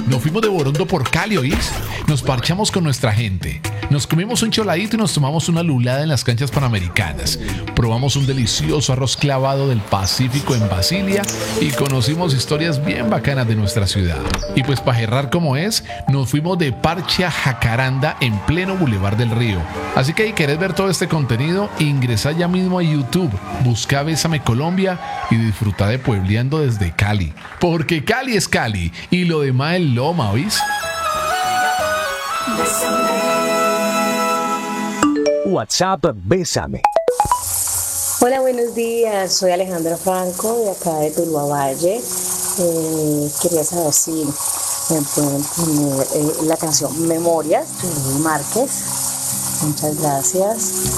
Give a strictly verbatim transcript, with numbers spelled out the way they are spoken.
Nos fuimos de Borondo por Cali, ¿oís? Nos parchamos con nuestra gente. Nos comimos un choladito y nos tomamos una lulada en las canchas panamericanas. Probamos un delicioso arroz clavado del Pacífico en Basilia y conocimos historias bien bacanas de nuestra ciudad. Y pues para cerrar como es, nos fuimos de parche a Jacaranda en pleno Boulevard del Río. Así que si querés ver todo este contenido, ingresa ya mismo a YouTube, busca Bésame Colombia y disfruta de puebleando desde Cali. Porque Cali es Cali y lo demás es Loma, ¿oís? WhatsApp Bésame. Hola, buenos días. Soy Alejandra Franco de acá de Tuluá Valle. Eh, quería saber si me pueden poner eh, la canción Memorias de Luis Márquez. Muchas gracias.